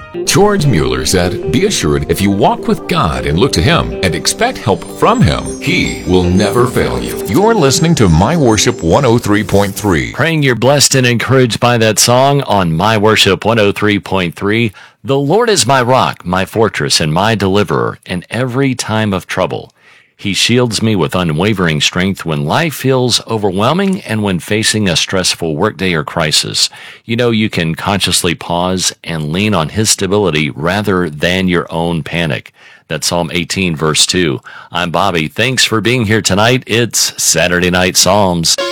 George Mueller said, "Be assured if you walk with God and look to Him and expect help from Him, He will never fail you." You're listening to My Worship 103.3. Praying you're blessed and encouraged by that song on My Worship 103.3. The Lord is my rock, my fortress, and my deliverer in every time of trouble. He shields me with unwavering strength when life feels overwhelming and when facing a stressful workday or crisis. You know, you can consciously pause and lean on His stability rather than your own panic. That's Psalm 18, verse 2. I'm Bobby. Thanks for being here tonight. It's Saturday Night Psalms.